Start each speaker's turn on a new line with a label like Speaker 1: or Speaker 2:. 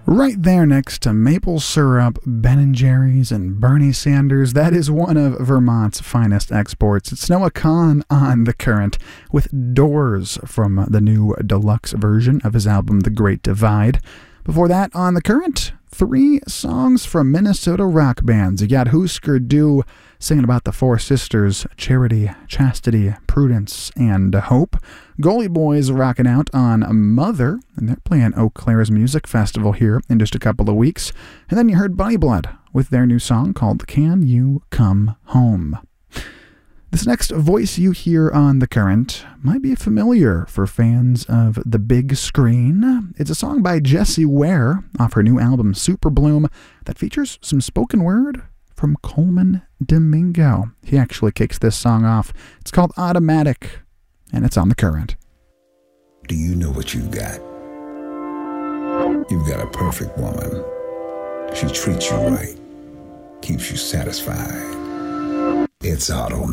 Speaker 1: Right there next to maple syrup, Ben & Jerry's, and Bernie Sanders, that is one of Vermont's finest exports. It's Noah Kahan on The Current with Doors from the new deluxe version of his album The Great Divide. Before that, on The Current, 3 songs from Minnesota rock bands. You got Husker Du singing about the 4 sisters, Charity, Chastity, Prudence, and Hope. Goalie Boys rocking out on Mother, and they're playing Eau Claire's Music Festival here in just a couple of weeks. And then you heard Bunny Blood with their new song called Can You Come Home. This next voice you hear on The Current might be familiar for fans of the big screen. It's a song by Jessie Ware off her new album Super Bloom that features some spoken word from Coleman Domingo. He actually kicks this song off. It's called Automatic, and it's on The Current.
Speaker 2: Do you know what you've got? You've got a perfect woman. She treats you right, keeps you satisfied. It's automatic.